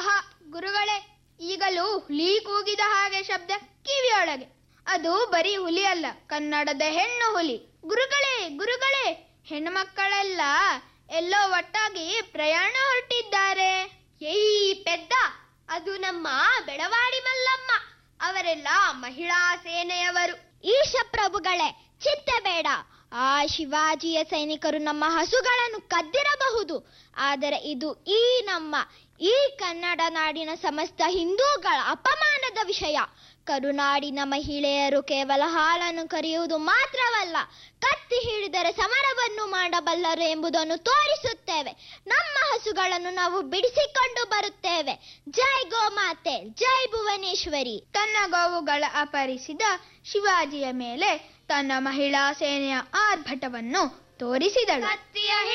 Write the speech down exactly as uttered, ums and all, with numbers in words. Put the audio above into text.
ಆಹಾ ಗುರುಗಳೇ, ಈಗಲೂ ಹುಲಿ ಕೂಗಿದ ಹಾಗೆ ಶಬ್ದ ಕಿವಿಯೊಳಗೆ. ಅದು ಬರೀ ಹುಲಿ ಅಲ್ಲ, ಕನ್ನಡದ ಹೆಣ್ಣು ಹುಲಿ. ಗುರುಗಳೇ ಗುರುಗಳೇ, ಹೆಣ್ಣು ಮಕ್ಕಳೆಲ್ಲ ಎಲ್ಲೋ ಒಟ್ಟಾಗಿ ಪ್ರಯಾಣ ಹೊರಟಿದ್ದಾರೆ. ಏಯ್ ಪೆದ್ದ, ಅದು ನಮ್ಮ ಬೆಳವಾಡಿ ಮಲ್ಲಮ್ಮ. ಅವರೆಲ್ಲ ಮಹಿಳಾ ಸೇನೆಯವರು. ಈಶ ಪ್ರಭುಗಳೇ, ಚಿಂತೆ ಬೇಡ. ಆ ಶಿವಾಜಿಯ ಸೈನಿಕರು ನಮ್ಮ ಹಸುಗಳನ್ನು ಕದ್ದಿರಬಹುದು, ಆದರೆ ಇದು ಈ ನಮ್ಮ ಈ ಕನ್ನಡ ನಾಡಿನ ಸಮಸ್ತ ಹಿಂದೂಗಳ ಅಪಮಾನದ ವಿಷಯ. ಕರುನಾಡಿನ ಮಹಿಳೆಯರು ಕೇವಲ ಹಾಲನ್ನು ಕರೆಯುವುದು ಮಾತ್ರವಲ್ಲ, ಕತ್ತಿ ಹಿಡಿದರೆ ಸಮರವನ್ನು ಮಾಡಬಲ್ಲರು ಎಂಬುದನ್ನು ತೋರಿಸುತ್ತೇವೆ. ನಮ್ಮ ಹಸುಗಳನ್ನು ನಾವು ಬಿಡಿಸಿಕೊಂಡು ಬರುತ್ತೇವೆ. ಜೈ ಗೋಮಾತೆ, ಜೈ ಭುವನೇಶ್ವರಿ. ತನ್ನ ಗೋವುಗಳ ಅಪಹರಿಸಿದ ಶಿವಾಜಿಯ ಮೇಲೆ ತನ್ನ ಮಹಿಳಾ ಸೇನೆಯ ಆರ್ಭಟವನ್ನು ತೋರಿಸಿದಳು.